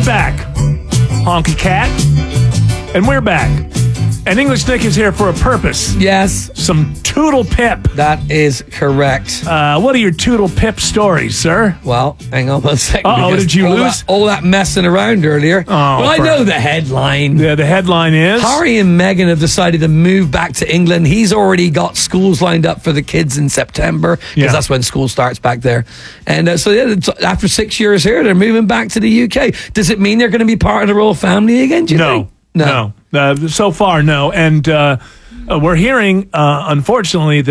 back, Honky Cat. And we're back. And English Nick is here for a purpose. Yes. Some Toodle Pip. That is correct. What are your Toodle Pip stories, sir? Well, hang on one second. Uh-oh, did you lose? All that messing around earlier. Well, I know the headline. Yeah, the headline is... Harry and Meghan have decided to move back to England. He's already got schools lined up for the kids in September, because that's when school starts back there. And after 6 years here, they're moving back to the UK. Does it mean they're going to be part of the royal family again, do you think? No. So far, no. And we're hearing, unfortunately,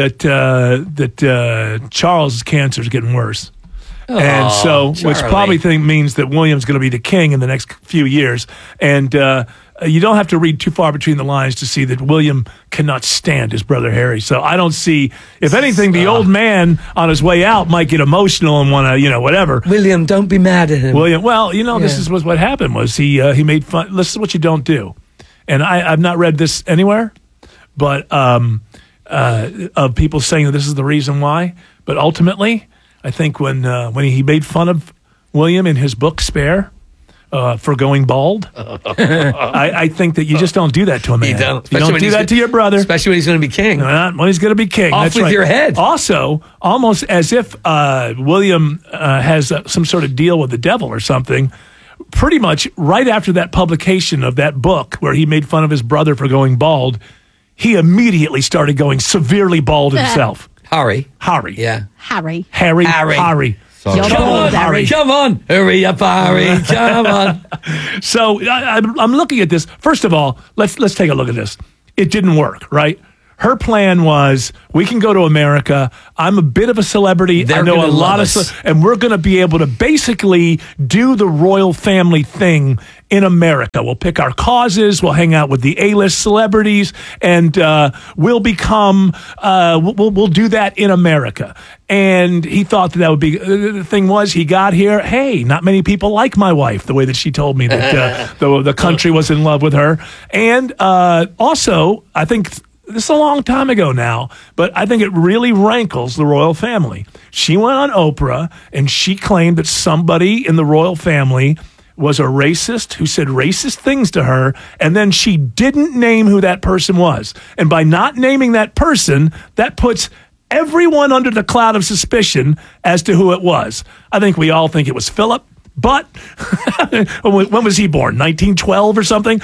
that Charles' cancer is getting worse. And so, Charlie. which probably means that William's going to be the king in the next few years. And you don't have to read too far between the lines to see that William cannot stand his brother Harry. So I don't see, if anything, the old man on his way out might get emotional and want to, whatever. William, don't be mad at him. William, well, this was what happened was he made fun. This is what you don't do. And I've not read this anywhere, but of people saying that this is the reason why. But ultimately, I think when he made fun of William in his book Spare for going bald, I think that you just don't do that to a man. You don't. You don't do that to your brother. Especially when he's going to be king. Not when he's going to be king. Off That's with right. your head. Also, almost as if William has some sort of deal with the devil or something. Pretty much right after that publication of that book where he made fun of his brother for going bald, he immediately started going severely bald himself. Harry. Yeah. Harry. Come on, Harry. Come on. Hurry up, Harry. Come on. So I'm looking at this. First of all, let's take a look at this. It didn't work, right? Her plan was, we can go to America. I'm a bit of a celebrity. I know a lot of and we're going to be able to basically do the royal family thing in America. We'll pick our causes. We'll hang out with the A-list celebrities, and we'll become. We'll do that in America. And he thought that would be the thing. Was he got here? Hey, not many people like my wife. The way that she told me that the country was in love with her, and also I think. This is a long time ago now, but I think it really rankles the royal family. She went on Oprah, and she claimed that somebody in the royal family was a racist who said racist things to her, and then she didn't name who that person was. And by not naming that person, that puts everyone under the cloud of suspicion as to who it was. I think we all think it was Philip, but when was he born? 1912 or something?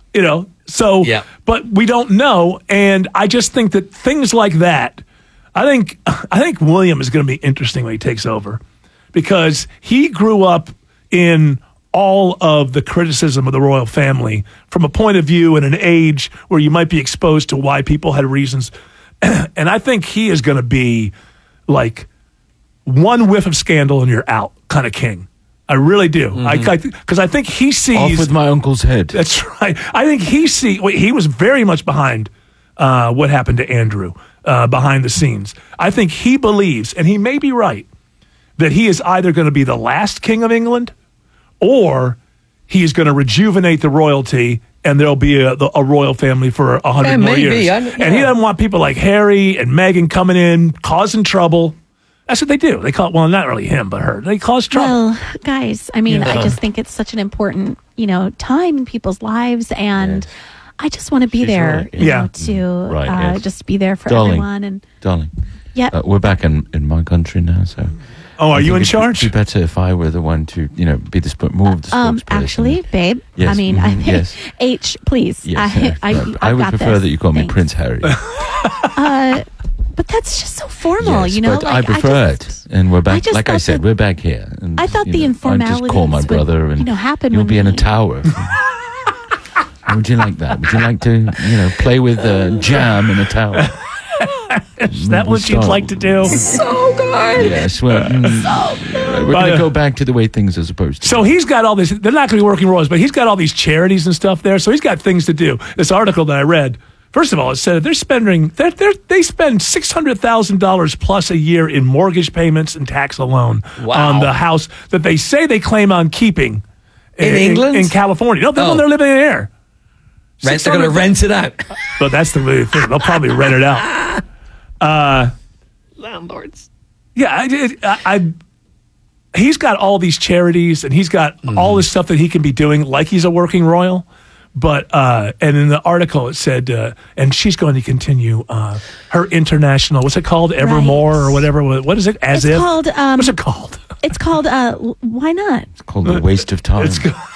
So, but we don't know, and I just think that things like that, I think William is going to be interesting when he takes over, because he grew up in all of the criticism of the royal family from a point of view and an age where you might be exposed to why people had reasons, and I think he is going to be like one whiff of scandal and you're out kind of king. I really do. Because I think he sees... Off with my uncle's head. That's right. I think he was very much behind what happened to Andrew behind the scenes. I think he believes, and he may be right, that he is either going to be the last king of England or he is going to rejuvenate the royalty and there'll be a royal family for 100 more years. And he doesn't want people like Harry and Meghan coming in, causing trouble. That's what they do. They call well, not really him, but her. They cause trouble. Well, guys, I mean, I just think it's such an important, time in people's lives, and I just want to be there, to just be there for everyone. And darling, we're back in my country now, so. Oh, are you in charge? It'd be better if I were the one to, be the more of the spokesperson. Actually, babe. Yes, I mean, I think H, please. Yes, I would prefer that you call me Prince Harry. But that's just so formal, yes, but I prefer it, and we're back. Like I said, we're back here. And, I thought the informalities just call my brother, and happen. You'll be in a tower. Would you like that? Would you like to, play with jam in a tower? Is that what you'd like to do? So good. Yes, well, we're going to go back to the way things are supposed to. So he's got all this. They're not going to be working royals, but he's got all these charities and stuff there. So he's got things to do. This article that I read. First of all, it said they spend $600,000 plus a year in mortgage payments and tax alone on the house that they say they claim on keeping in England, in California. No, they're living in there. They're going to rent it out. But that's the way they'll probably rent it out. Landlords. Yeah, he's got all these charities and he's got all this stuff that he can be doing like he's a working royal. But and in the article it said, and she's going to continue her international. What's it called? Evermore or whatever. What is it? It's called. What's it called? It's called. Why not? It's called The Waste of Time.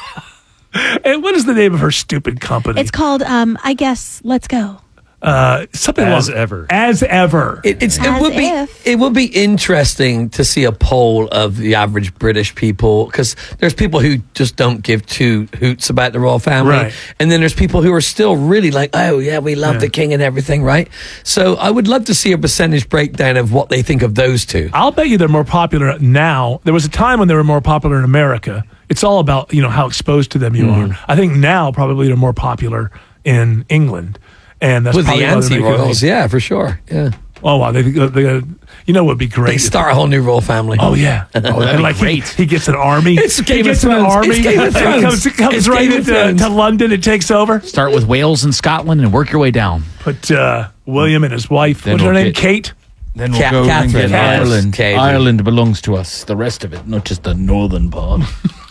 And what is the name of her stupid company? It's called. I guess. Let's go. Something as ever. As ever. It would be interesting to see a poll of the average British people, because there's people who just don't give two hoots about the royal family, right. And then there's people who are still really like, oh yeah, we love the king and everything, right? So I would love to see a percentage breakdown of what they think of those two. I'll bet you they're more popular now. There was a time when they were more popular in America. It's all about how exposed to them you are. I think now probably they're more popular in England. And that's with the anti-royals, yeah, for sure. Yeah. Oh wow, they what would be great? They start a whole new royal family. Oh yeah. Oh, that'd be great. He gets an army. It's Game of Thrones. It's Game of Thrones. He comes right into London and takes over. Start with Wales and Scotland and work your way down. Put William and his wife. What's her name? Kate. Then we'll go Catherine. Ireland. Ireland belongs to us. The rest of it, not just the northern part.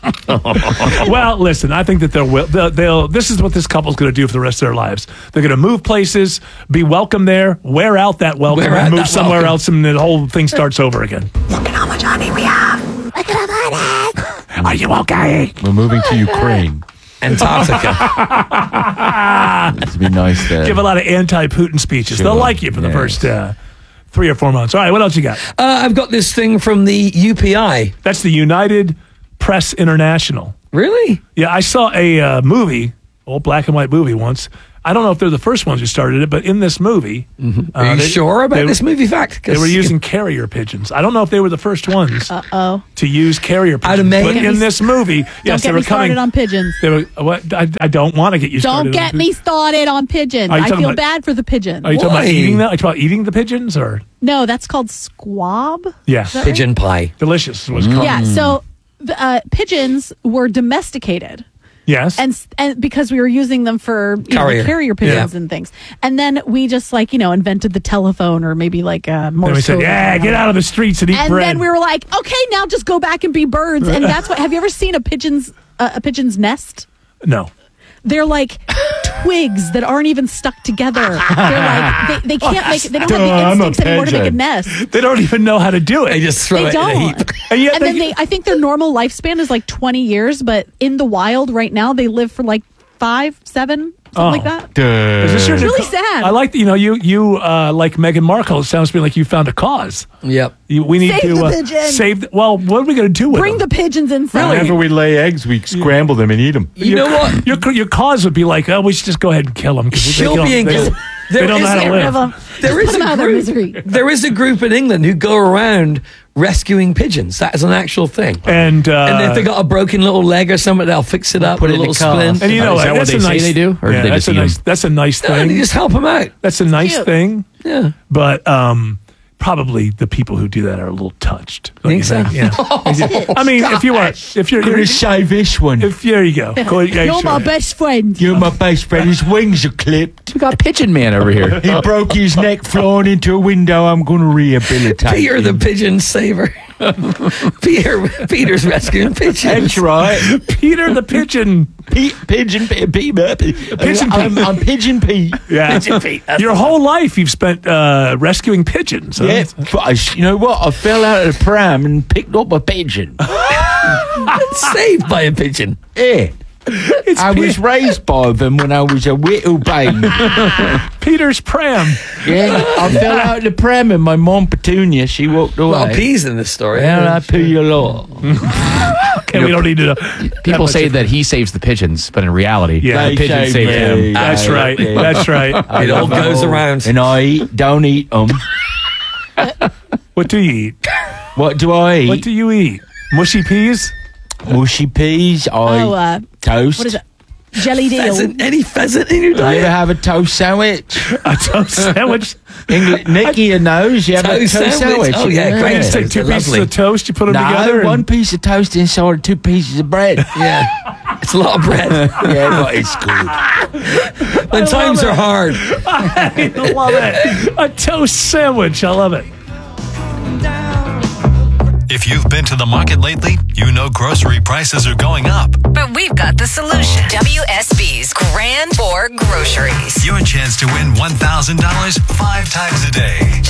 Well, listen, I think that they'll this is what this couple's going to do for the rest of their lives. They're going to move places, be welcome there, wear out that welcome, and move somewhere else, and the whole thing starts over again. Look at how much honey we have. Look at how much honey. Are you okay? We're moving to Ukraine. Antarctica. It'd be nice there. Give a lot of anti-Putin speeches. Sure. They'll like you for the first 3 or 4 months. All right, what else you got? I've got this thing from the UPI. That's the United Press International. Really? Yeah, I saw a movie, old black and white movie once. I don't know if they're the first ones who started it, but in this movie... Are you sure about this movie fact? They were using carrier pigeons. I don't know if they were the first ones to use carrier pigeons. Out of Maine? But in this movie, yes, they were coming... Don't get me started on pigeons. They were, what? I don't want to get you started. Don't get me started on pigeons. I feel bad for the pigeons. Are you talking about eating them? Are you talking about eating the pigeons? Or no, that's called squab. Yes. Pigeon pie. Delicious was called. Yeah, so pigeons were domesticated. Yes. And because we were using them for carrier pigeons and things. And then we just invented the telephone, or maybe Morse code. We said, get out of the streets and eat bread. And then we were like, okay, now just go back and be birds. And that's what, have you ever seen a pigeon's nest? No. They're like twigs that aren't even stuck together. They're like, they can't make, they don't have the instincts anymore to make a nest. They don't even know how to do it. They just throw it in a heap. And then I think their normal lifespan is 20 years, but in the wild right now, they live for 5, 7, something like that. It's really sad. I like that, you like Meghan Markle. It sounds to me like you found a cause. Yep. We need to save. Well, what are we going to do with Bring them? The pigeons inside. Whenever we lay eggs, we scramble them and eat them. You know what? Your cause would be we should just go ahead and kill them. She'll be in. They don't know how to live. There is a group in England who go around rescuing pigeons. That is an actual thing. And if they got a broken little leg or something, they'll fix it up with a little splint. And is that what they say they do? Or that's a nice thing. They just help them out. That's a nice thing. Yeah. But probably the people who do that are a little touched. Think so? Yeah. I mean, if you're a shave this one. There you go. You're my best friend. You're my best friend. His wings are clipped. We got Pigeon Man over here. He broke his neck flying into a window. I'm going to rehabilitate Peter the pigeon saver. Peter's rescuing pigeons. That's right. Peter the pigeon. Pigeon I'm Pigeon Pete. Yeah. Pigeon Pete. Your whole life you've spent rescuing pigeons. Yeah. But you know what? I fell out of the pram and picked up a pigeon. Saved by a pigeon. Yeah. I was raised by them when I was a little baby. Peter's pram. Yeah, I fell out of the pram and my mom Petunia, she walked away. A lot of peas in this story. Well, I pee a lot. Okay, we don't need to. People say that he saves the pigeons, but in reality, the pigeons save him. That's right. That's right. It all goes around. And I don't eat them. What do you eat? What do I eat? What do you eat? Mushy peas? Mushy peas. Toast. What is it? Jelly deal. Any pheasant in your You diet? ever have a toast sandwich? A toast sandwich? Nikki knows. You have a toast sandwich. Oh, yeah, great. You take 2 pieces of toast, you put them together? One piece of toast inside of 2 pieces of bread. Yeah. It's a lot of bread. Yeah, but it's good. When times are hard. I love it. A toast sandwich. I love it. If you've been to the market lately, you know grocery prices are going up. But we've got the solution. WSB's Grand for Groceries. Your chance to win $1,000 5 times a day.